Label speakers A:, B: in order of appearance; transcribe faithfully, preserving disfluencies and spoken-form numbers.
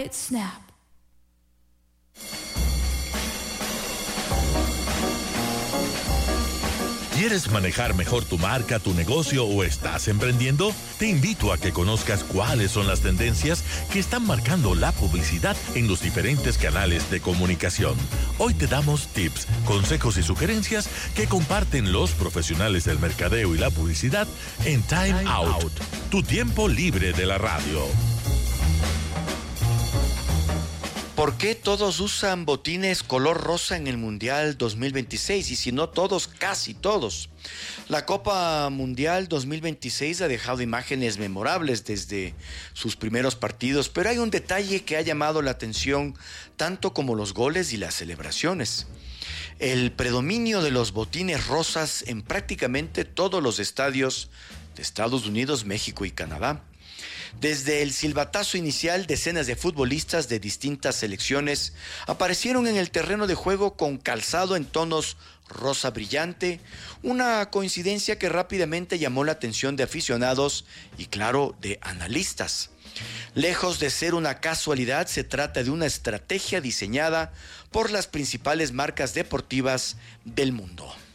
A: quiet snap.
B: ¿Quieres manejar mejor tu marca, tu negocio o estás emprendiendo? Te invito a que conozcas cuáles son las tendencias que están marcando la publicidad en los diferentes canales de comunicación. Hoy te damos tips, consejos y sugerencias que comparten los profesionales del mercadeo y la publicidad en Time Out, tu tiempo libre de la radio.
C: ¿Por qué todos usan botines color rosa en el Mundial dos mil veintiséis? Y si no todos, casi todos. La Copa Mundial dos mil veintiséis ha dejado imágenes memorables desde sus primeros partidos, pero hay un detalle que ha llamado la atención tanto como los goles y las celebraciones. El predominio de los botines rosas en prácticamente todos los estadios de Estados Unidos, México y Canadá. Desde el silbatazo inicial, decenas de futbolistas de distintas selecciones aparecieron en el terreno de juego con calzado en tonos rosa brillante, una coincidencia que rápidamente llamó la atención de aficionados y, claro, de analistas. Lejos de ser una casualidad, se trata de una estrategia diseñada por las principales marcas deportivas del mundo.